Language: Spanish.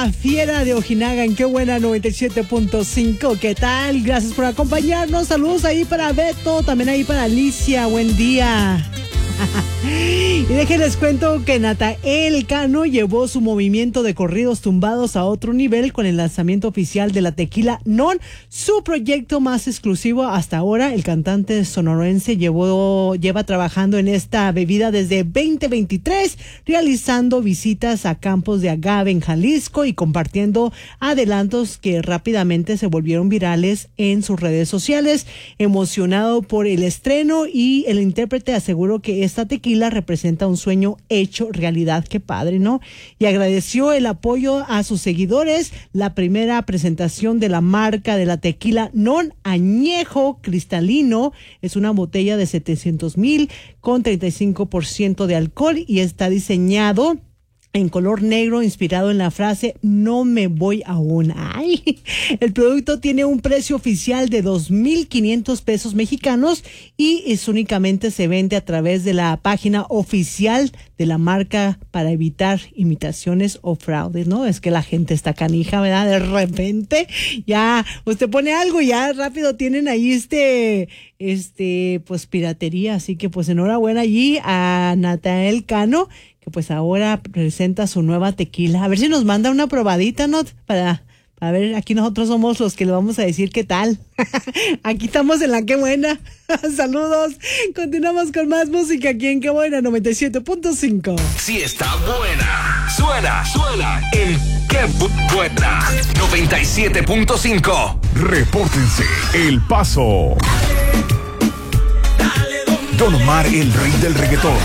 La Fiera de Ojinaga en Qué Buena 97.5. ¿Qué tal? Gracias por acompañarnos. Saludos ahí para Beto, también ahí para Alicia. Buen día. Y déjenles cuento que Natael Cano llevó su movimiento de corridos tumbados a otro nivel con el lanzamiento oficial de la Tequila Non, su proyecto más exclusivo hasta ahora. El cantante sonorense lleva trabajando en esta bebida desde 2023, realizando visitas a campos de agave en Jalisco y compartiendo adelantos que rápidamente se volvieron virales en sus redes sociales. Emocionado por el estreno, y el intérprete aseguró que esta tequila representa un sueño hecho realidad. Qué padre, ¿no? Y agradeció el apoyo a sus seguidores. La primera presentación de la marca de la Tequila Non añejo cristalino es una botella de 700,000 con 35% de alcohol y está diseñado en color negro, inspirado en la frase "no me voy aún". ¡Ay! El producto tiene un precio oficial de 2,500 pesos mexicanos y únicamente se vende a través de la página oficial de la marca para evitar imitaciones o fraudes, ¿no? Es que la gente está canija, ¿verdad? De repente ya usted pone algo y ya rápido tienen ahí pues piratería. Así que pues enhorabuena allí a Natael Cano, que pues ahora presenta su nueva tequila. A ver si nos manda una probadita, ¿no? Para ver, aquí nosotros somos los que le vamos a decir qué tal. Aquí estamos en la Qué Buena. Saludos. Continuamos con más música aquí en Qué Buena 97.5. Si está buena, suena en Qué Buena 97.5. Repórtense El Paso. Don Omar, el rey del reggaetón.